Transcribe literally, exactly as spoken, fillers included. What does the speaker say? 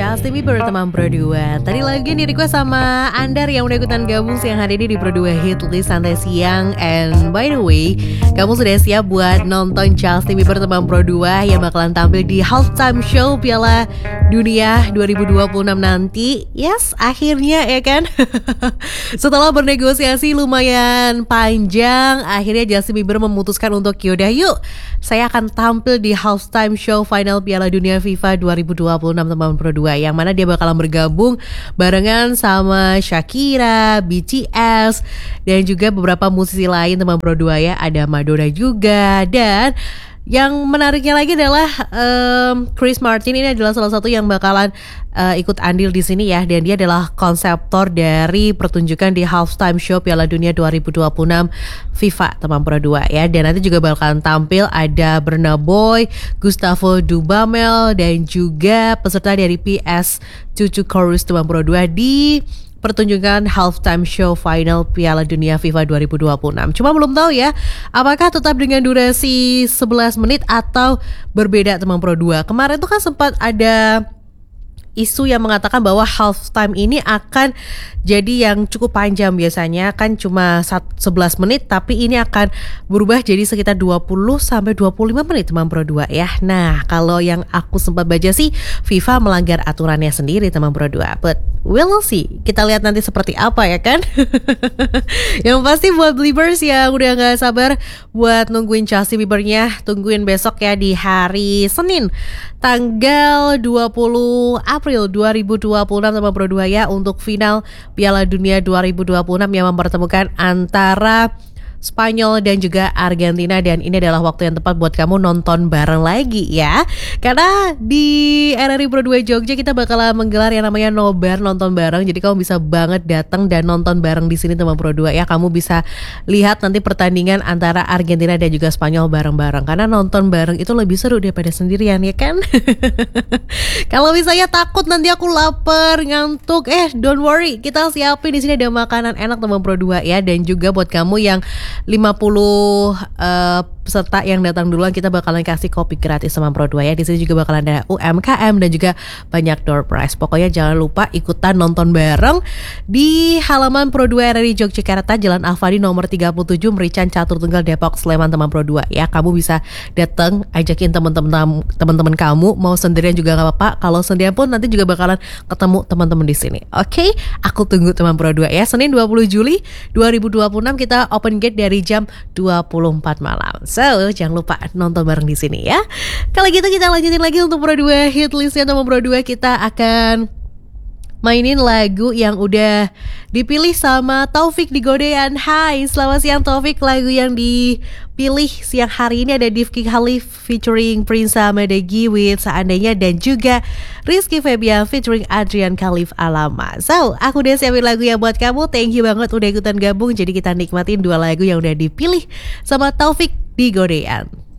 Justin Bieber teman Pro dua. Tadi lagi nih request sama Andar yang udah ikutan gabung siang hari ini di Pro dua Hit List Santai Siang. And by the way, kamu sudah siap buat nonton Justin Bieber teman Pro dua yang bakalan tampil di halftime show Piala Dunia dua ribu dua puluh enam nanti? Yes, akhirnya ya kan. Setelah bernegosiasi lumayan panjang, akhirnya Justin Bieber memutuskan untuk yaudah yuk, saya akan tampil di halftime show final Piala Dunia FIFA dua ribu dua puluh enam teman Pro dua, yang mana dia bakalan bergabung barengan sama Shakira, B T S, dan juga beberapa musisi lain teman Pro dua ya. Ada Madonna juga. Dan yang menariknya lagi adalah um, Chris Martin ini adalah salah satu yang bakalan uh, ikut andil di sini ya, dan dia adalah konseptor dari pertunjukan di halftime show Piala Dunia dua ribu dua puluh enam FIFA teman Pro dua ya. Dan nanti juga bakalan tampil ada Burna Boy, Gustavo Dudamel, dan juga peserta dari P S Cucu Chorus teman Pro dua di pertunjukan halftime show final Piala Dunia FIFA dua ribu dua puluh enam. Cuma belum tahu ya, apakah tetap dengan durasi sebelas menit atau berbeda teman Pro dua. Kemarin tuh kan sempat ada isu yang mengatakan bahwa halftime ini akan jadi yang cukup panjang, biasanya kan cuma sebelas menit, tapi ini akan berubah jadi sekitar dua puluh sampai dua puluh lima menit teman Pro dua ya. Nah, kalau yang aku sempat baca sih FIFA melanggar aturannya sendiri teman Pro dua. But we'll see. Kita lihat nanti seperti apa ya kan. Yang pasti buat Believers yang udah gak sabar buat nungguin Justin Bieber-nya, tungguin besok ya di hari Senin tanggal dua puluh April dua ribu dua puluh enam teman Pro dua ya, untuk final Piala Dunia dua ribu dua puluh enam yang mempertemukan antara Spanyol dan juga Argentina. Dan ini adalah waktu yang tepat buat kamu nonton bareng lagi ya, karena di R R I Pro dua Jogja kita bakalan menggelar yang namanya nobar nonton bareng. Jadi kamu bisa banget datang dan nonton bareng di sini teman Pro dua ya. Kamu bisa lihat nanti pertandingan antara Argentina dan juga Spanyol bareng-bareng, karena nonton bareng itu lebih seru daripada sendirian ya kan. Kalau misalnya takut nanti aku lapar, ngantuk, eh don't worry, kita siapin di sini ada makanan enak teman Pro dua ya. Dan juga buat kamu yang lima puluh uh, peserta yang datang duluan, kita bakalan kasih kopi gratis sama Pro dua ya. Di sini juga bakalan ada U M K M dan juga banyak door prize. Pokoknya jangan lupa ikutan nonton bareng di halaman Pro dua R R I Yogyakarta, Jalan Afadi nomor tiga puluh tujuh, Merican Catur Tunggal, Depok, Sleman teman Pro dua ya. Kamu bisa datang, ajakin teman-teman teman-teman kamu, mau sendirian juga nggak apa-apa. Kalau sendirian pun nanti juga bakalan ketemu teman-teman di sini. Oke, okay? Aku tunggu teman Pro dua ya. Senin dua puluh Juli dua ribu dua puluh enam kita open gate dari jam dua puluh empat malam. So, jangan lupa nonton bareng di sini ya. Kalau gitu kita lanjutin lagi untuk Pro dua Hit Listnya teman Pro dua. Kita akan mainin lagu yang udah dipilih sama Taufik di Godean. Hai, selamat siang Taufik. Lagu yang dipilih siang hari ini ada Rifki Khalif featuring Prince Madegi with Seandainya, dan juga Rizky Febian featuring Adrian Khalif Alama. So, aku udah siapin lagu yang buat kamu. Thank you banget udah ikutan gabung. Jadi kita nikmatin dua lagu yang udah dipilih sama Taufik di Godean.